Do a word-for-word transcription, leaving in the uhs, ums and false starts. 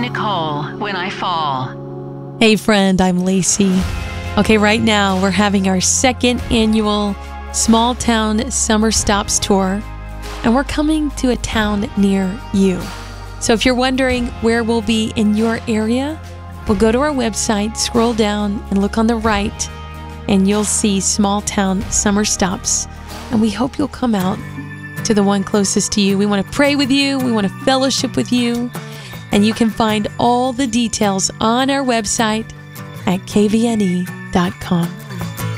Nicole when I fall. Hey friend, I'm Lacey. Okay, right now we're having our second annual Small Town Summer Stops Tour, and we're coming to a town near you. So if you're wondering where we'll be in your area, well, go to our website, scroll down, and look on the right, and you'll see Small Town Summer Stops. And we hope you'll come out to the one closest to you. We want to pray with you. We want to fellowship with you. And you can find all the details on our website at k v n e dot com.